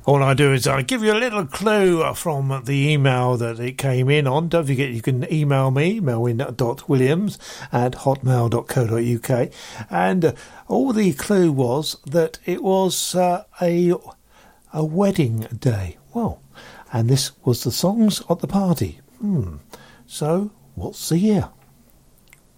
All I do is I give you a little clue from the email that it came in on. Don't forget you can email me, melwyn.williams@hotmail.co.uk. And all the clue was that it was a wedding day. Well, and this was the songs at the party. So, what's the year?